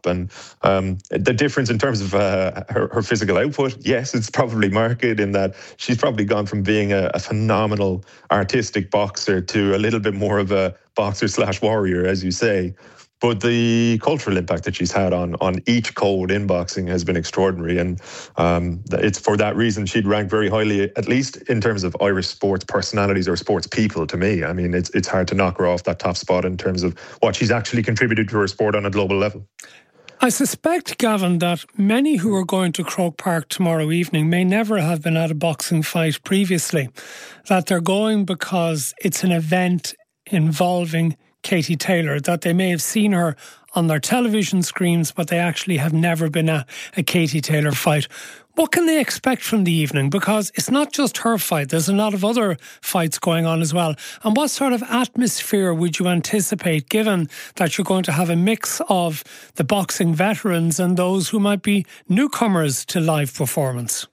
top. And the difference in terms of her physical output, yes, it's probably marked in that she's probably gone from being a phenomenal artistic boxer to a little bit more of a boxer/warrior, as you say. But the cultural impact that she's had on each code in boxing has been extraordinary. And it's for that reason she'd rank very highly, at least in terms of Irish sports personalities or sports people to me. I mean, it's hard to knock her off that top spot in terms of what she's actually contributed to her sport on a global level. I suspect, Gavin, that many who are going to Croke Park tomorrow evening may never have been at a boxing fight previously. That they're going because it's an event involving Katie Taylor, that they may have seen her on their television screens, but they actually have never been at a Katie Taylor fight. What can they expect from the evening? Because it's not just her fight, there's a lot of other fights going on as well. And what sort of atmosphere would you anticipate, given that you're going to have a mix of the boxing veterans and those who might be newcomers to live performance?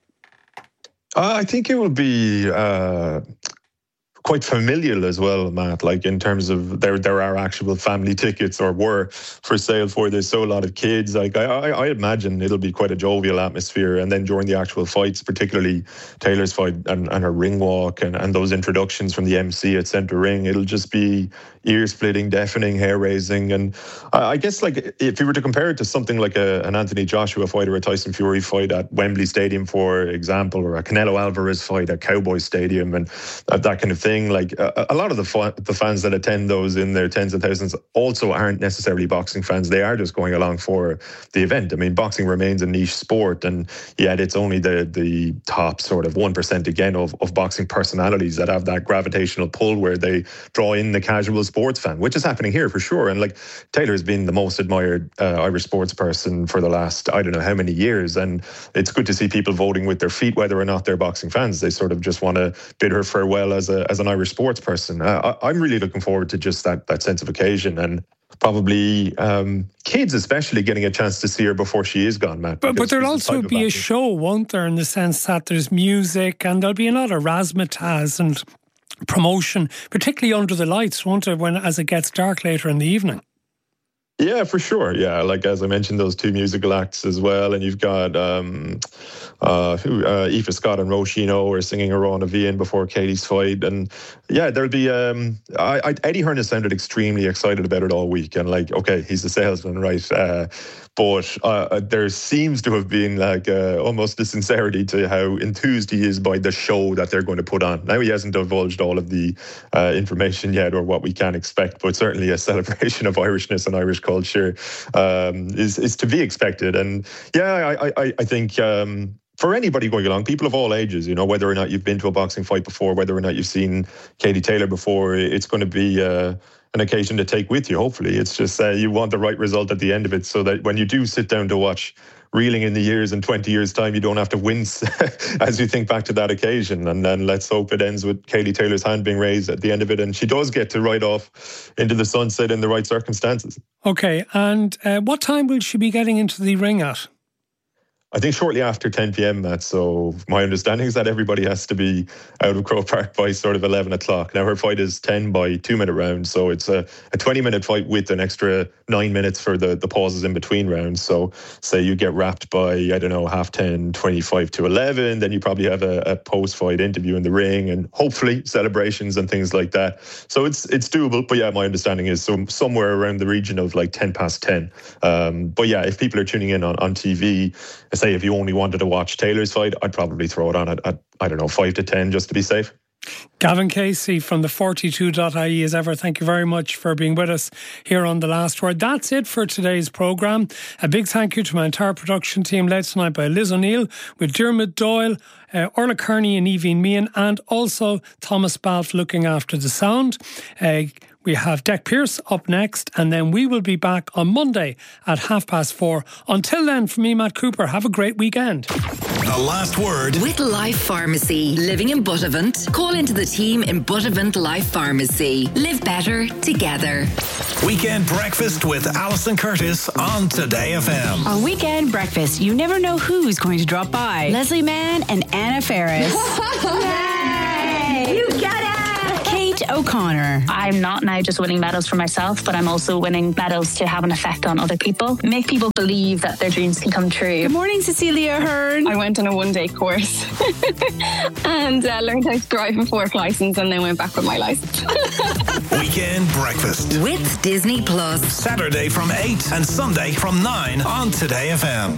I think it will be quite familial as well, Matt, like in terms of there are actual family tickets, or were, for sale for this. So a lot of kids, like I imagine it'll be quite a jovial atmosphere. And then during the actual fights, particularly Taylor's fight and her ring walk and those introductions from the MC at centre ring, it'll just be ear-splitting, deafening, hair-raising. And I guess, like, if you were to compare it to something like an Anthony Joshua fight or a Tyson Fury fight at Wembley Stadium, for example, or a Canelo Alvarez fight at Cowboy Stadium and that kind of thing, like a lot of the fans that attend those in their tens of thousands also aren't necessarily boxing fans. They are just going along for the event. I mean, boxing remains a niche sport, and yet it's only the top sort of 1% again of boxing personalities that have that gravitational pull where they draw in the casual sports fan, which is happening here for sure. And like, Taylor's been the most admired Irish sports person for the last I don't know how many years, and it's good to see people voting with their feet whether or not they're boxing fans. They sort of just want to bid her farewell as an Irish sports person. I'm really looking forward to just that sense of occasion, and probably kids especially getting a chance to see her before she is gone, Matt. But there'll also be a show, won't there, in the sense that there's music and there'll be a lot of razzmatazz and promotion, particularly under the lights, won't it, as it gets dark later in the evening? Yeah, for sure. Yeah, like as I mentioned, those two musical acts as well, and you've got Aoife Scott and Roisin are singing Arána Bhíonn before Katie's fight, and yeah, there'll be. Eddie Hearn has sounded extremely excited about it all week, and like, okay, he's a salesman, right? But there seems to have been like almost a sincerity to how enthused he is by the show that they're going to put on. Now, he hasn't divulged all of the information yet or what we can expect, but certainly a celebration of Irishness and Irish culture is to be expected. And yeah, I think for anybody going along, people of all ages, you know, whether or not you've been to a boxing fight before, whether or not you've seen Katie Taylor before, it's going to be an occasion to take with you, hopefully. It's just you want the right result at the end of it, so that when you do sit down to watch reeling in the years in 20 years' time, you don't have to wince as you think back to that occasion. And then let's hope it ends with Katie Taylor's hand being raised at the end of it, and she does get to ride off into the sunset in the right circumstances. Okay, and what time will she be getting into the ring at? I think shortly after 10 p.m, Matt. So my understanding is that everybody has to be out of Croke Park by sort of 11 o'clock. Now, her fight is 10 by 2-minute rounds. So it's a 20-minute fight with an extra 9 minutes for the pauses in between rounds. So say you get wrapped by, I don't know, 10:30, 25 to 11. Then you probably have a post-fight interview in the ring and hopefully celebrations and things like that. So it's doable. But yeah, my understanding is somewhere around the region of like 10 past 10. But yeah, if people are tuning in on TV, say if you only wanted to watch Taylor's fight, I'd probably throw it on at I don't know, 5 to 10 just to be safe. Gavin Casey from the 42.ie, as ever, thank you very much for being with us here on The Last Word. That's it for today's programme. A big thank you to my entire production team, led tonight by Liz O'Neill, with Dermot Doyle, Orla Kearney and Evie Meehan, and also Thomas Balfe looking after the sound. We have Dec Pearce up next, and then we will be back on Monday at 4:30. Until then, from me, Matt Cooper, have a great weekend. The Last Word with Life Pharmacy. Living in Buttevant? Call into the team in Buttevant Life Pharmacy. Live better together. Weekend Breakfast with Alison Curtis on Today FM. On Weekend Breakfast, you never know who's going to drop by. Leslie Mann and Anna Ferris. Yay! You got it! Kate O'Connor. I'm not now just winning medals for myself, but I'm also winning medals to have an effect on other people. Make people believe that their dreams can come true. Good morning, Cecilia Ahern. I went on a one-day course and learned how to drive a fork licence, and then went back with my licence. Weekend Breakfast with Disney Plus. Saturday from 8 and Sunday from 9 on Today FM.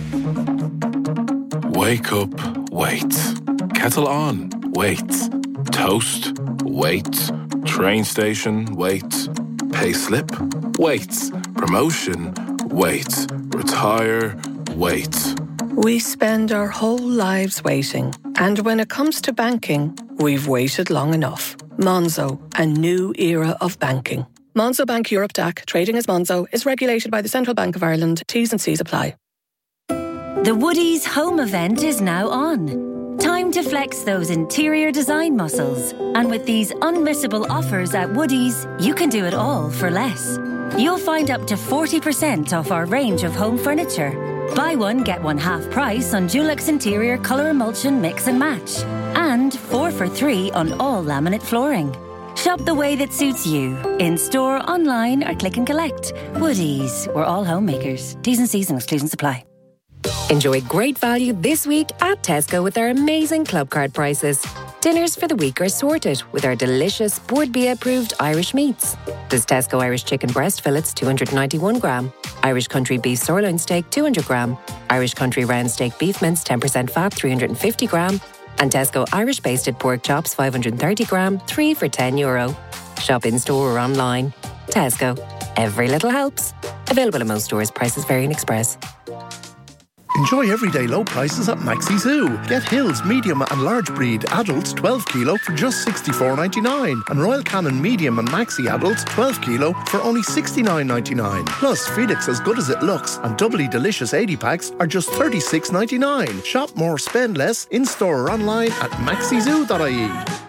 Wake up, wait. Kettle on, wait. Toast, wait. Train station, wait. Pay slip, wait. Promotion, wait. Retire, wait. We spend our whole lives waiting. And when it comes to banking, we've waited long enough. Monzo, a new era of banking. Monzo Bank Europe DAC, trading as Monzo, is regulated by the Central Bank of Ireland. T's and C's apply. The Woodies home event is now on. Time to flex those interior design muscles. And with these unmissable offers at Woodies, you can do it all for less. You'll find up to 40% off our range of home furniture. Buy one, get one half price on Dulux Interior Colour Emulsion Mix and Match. And 4 for 3 on all laminate flooring. Shop the way that suits you. In store, online or click and collect. Woodies, we're all homemakers. T's and C's and exclusions apply. Enjoy great value this week at Tesco with our amazing club card prices. Dinners for the week are sorted with our delicious Bord Bia approved Irish meats. There's Tesco Irish chicken breast fillets 291 gram, Irish country beef sirloin steak 200 gram, Irish country round steak beef mince 10% fat 350 gram, and Tesco Irish basted pork chops 530 gram, 3 for €10. Shop in store or online. Tesco. Every little helps. Available in most stores. Prices vary in Express. Enjoy everyday low prices at Maxi Zoo. Get Hills medium and large breed adults 12 kilo for just $64.99 and Royal Canin medium and maxi adults 12 kilo for only $69.99. Plus Felix as good as it looks and doubly delicious 80 packs are just $36.99. Shop more, spend less in store or online at maxizoo.ie.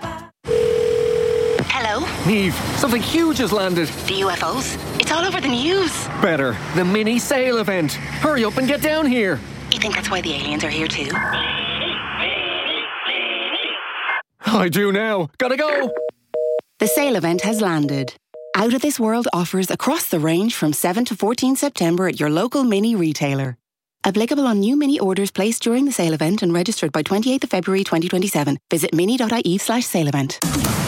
Hello? Niamh, something huge has landed. The UFOs? It's all over the news. Better, the mini sale event. Hurry up and get down here. You think that's why the aliens are here too? I do now. Gotta go. The sale event has landed. Out of This World offers across the range from 7 to 14 September at your local mini retailer. Applicable on new mini orders placed during the sale event and registered by 28th of February 2027. Visit mini.ie/sale event.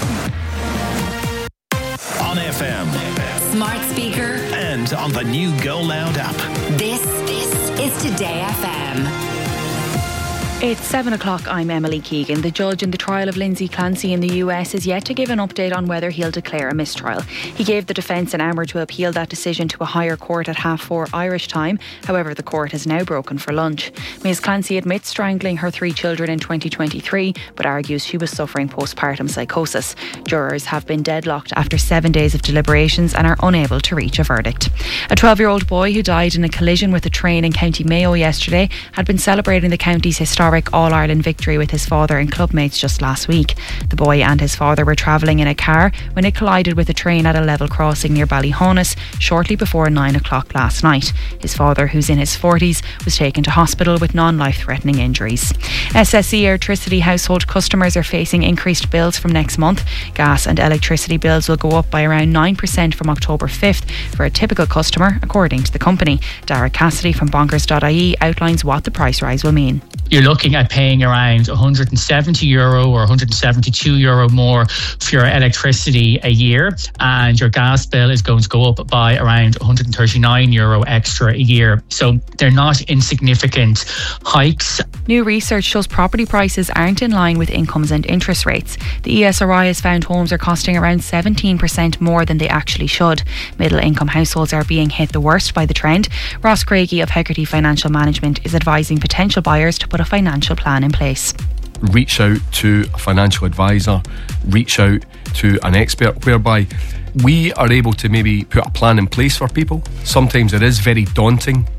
On FM. Smart speaker. And on the new Go Loud app. This is Today FM. It's 7 o'clock. I'm Emily Keegan. The judge in the trial of Lindsay Clancy in the US is yet to give an update on whether he'll declare a mistrial. He gave the defence an hour to appeal that decision to a higher court at 4:30 Irish time. However, the court has now broken for lunch. Ms Clancy admits strangling her 3 children in 2023, but argues she was suffering postpartum psychosis. Jurors have been deadlocked after 7 days of deliberations and are unable to reach a verdict. A 12-year-old boy who died in a collision with a train in County Mayo yesterday had been celebrating the county's historic All-Ireland victory with his father and clubmates just last week. The boy and his father were travelling in a car when it collided with a train at a level crossing near Ballyhonus shortly before 9 o'clock last night. His father, who's in his 40s, was taken to hospital with non-life-threatening injuries. SSE Electricity household customers are facing increased bills from next month. Gas and electricity bills will go up by around 9% from October 5th for a typical customer, according to the company. Dara Cassidy from bonkers.ie outlines what the price rise will mean. You're looking at paying around €170 or €172 more for your electricity a year, and your gas bill is going to go up by around €139 extra a year. So they're not insignificant hikes. New research shows property prices aren't in line with incomes and interest rates. The ESRI has found homes are costing around 17% more than they actually should. Middle income households are being hit the worst by the trend. Ross Craigie of Hegarty Financial Management is advising potential buyers to put a financial plan in place. Reach out to a financial advisor, reach out to an expert, whereby we are able to maybe put a plan in place for people. Sometimes it is very daunting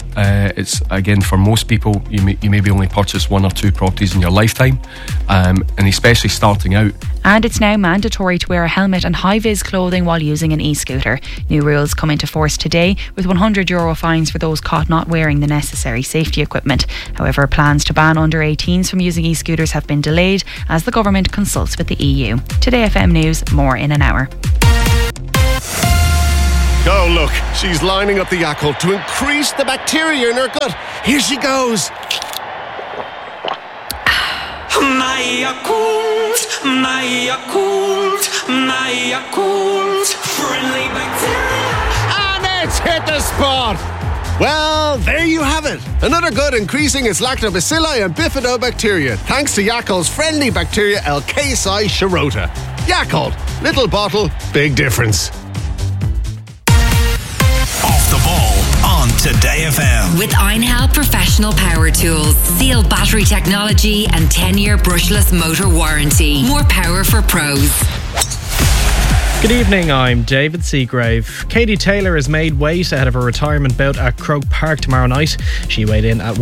It's, again, for most people, you maybe only purchase 1 or 2 properties in your lifetime, and especially starting out. And it's now mandatory to wear a helmet and high-vis clothing while using an e-scooter. New rules come into force today, with €100 fines for those caught not wearing the necessary safety equipment. However, plans to ban under-18s from using e-scooters have been delayed as the government consults with the EU. Today FM News, more in an hour. Oh, look, she's lining up the Yakult to increase the bacteria in her gut. Here she goes. My Yakult, my Yakult, my Yakult, friendly bacteria. And it's hit the spot. Well, there you have it. Another gut increasing its lactobacilli and bifidobacteria, thanks to Yakult's friendly bacteria L-Casei Shirota. Yakult, little bottle, big difference. Off the ball on Today FM. With Einhell Professional Power Tools. Seal battery technology and 10-year brushless motor warranty. More power for pros. Good evening, I'm David Seagrave. Katie Taylor has made weight ahead of her retirement bout at Croke Park tomorrow night. She weighed in at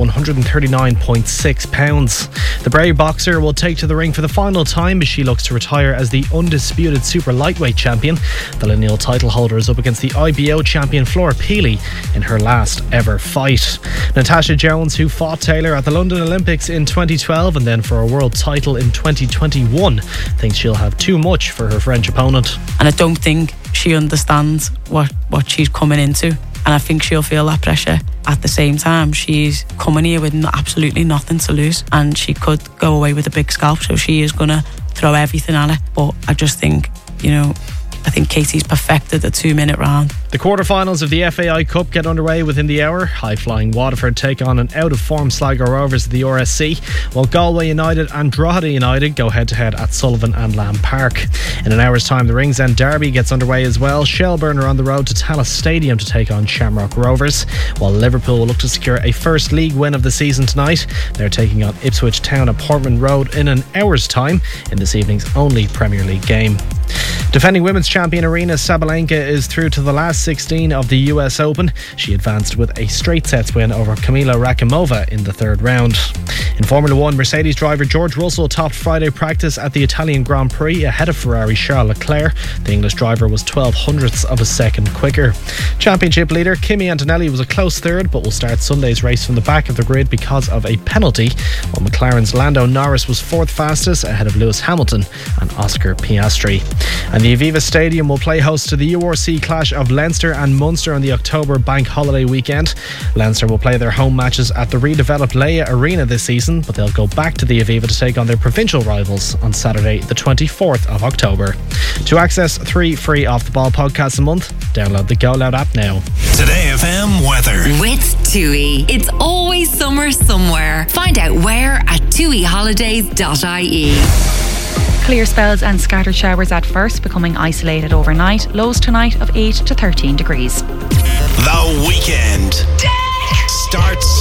139.6 pounds. The Brave boxer will take to the ring for the final time as she looks to retire as the undisputed super lightweight champion. The lineal title holder is up against the IBO champion Flora Peely in her last ever fight. Natasha Jones, who fought Taylor at the London Olympics in 2012 and then for a world title in 2021, thinks she'll have too much for her French opponent. And I don't think she understands what she's coming into, and I think she'll feel that pressure. At the same time, she's coming here with absolutely nothing to lose, and she could go away with a big scalp, so she is going to throw everything at her. But I just think, I think Katie's perfected the 2-minute round. The quarterfinals of the FAI Cup get underway within the hour. High-flying Waterford take on an out-of-form Sligo Rovers at the RSC, while Galway United and Drogheda United go head-to-head at Sullivan and Lamb Park. In an hour's time, the Ringsend Derby gets underway as well. Shelburne are on the road to Tallaght Stadium to take on Shamrock Rovers, while Liverpool will look to secure a first league win of the season tonight. They're taking on Ipswich Town at Portman Road in an hour's time in this evening's only Premier League game. Defending women's champion Aryna Sabalenka is through to the last 16 of the US Open. She advanced with a straight sets win over Kamila Rakimova in the third round. In Formula 1, Mercedes driver George Russell topped Friday practice at the Italian Grand Prix ahead of Ferrari Charles Leclerc. The English driver was 0.12 of a second quicker. Championship leader Kimi Antonelli was a close third, but will start Sunday's race from the back of the grid because of a penalty, while McLaren's Lando Norris was fourth fastest ahead of Lewis Hamilton and Oscar Piastri. And the Aviva Stadium will play host to the URC clash of Leinster and Munster on the October bank holiday weekend. Leinster will play their home matches at the redeveloped Leia Arena this season, but they'll go back to the Aviva to take on their provincial rivals on Saturday the 24th of October. To access 3 free Off The Ball podcasts a month, download the Go Loud app now. Today FM weather. With TUI. It's always summer somewhere. Find out where at tuiholidays.ie. Clear spells and scattered showers at first, becoming isolated overnight. Lows tonight of 8 to 13 degrees. The weekend starts